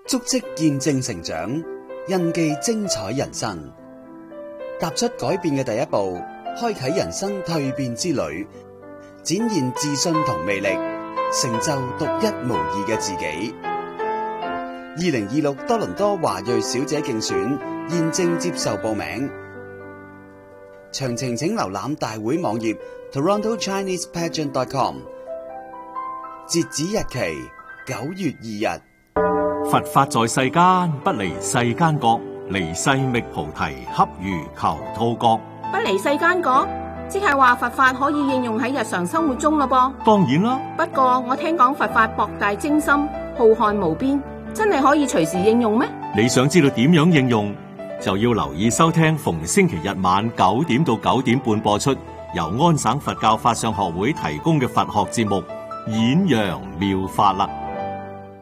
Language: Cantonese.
足跡見證成長，印記精彩人生。踏出改變嘅第一步，開啟人生蛻變之旅，展現自信同魅力，成就獨一無二嘅自己。2026多倫多華裔小姐競選現正接受報名，詳情請瀏覽大會網頁 TorontoChinesePageant.com。截止日期9月2日。 佛法在世間，不離世間覺，離世覓菩提，恰如求兔角。 不離世間覺，即係話佛法可以應用喺日常生活中咯噃。 當然啦， 不過我聽講佛法博大精深，浩瀚無邊，真係可以隨時應用咩？ 你想知道點樣應用，就要留意收聽逢星期日晚9點到9點半播出，由安省佛教法相學會提供嘅佛學節目《演揚妙法》啦。